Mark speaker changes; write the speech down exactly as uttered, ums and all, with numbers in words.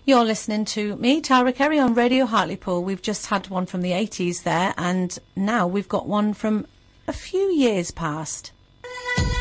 Speaker 1: You're listening to me, Tara Kerry, on Radio Hartlepool. We've just had one from the eighties there, and now we've got one from a few years past.